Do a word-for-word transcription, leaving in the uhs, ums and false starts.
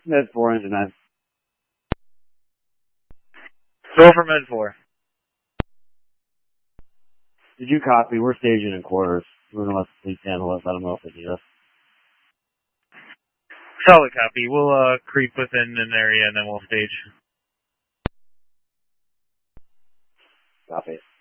Med four, engine nine. Go for Med four. Did you copy? We're staging in quarters. We're going to let the police handle us. I don't know if they need us. Solid copy. We'll uh, creep within an area and then we'll stage. Copy.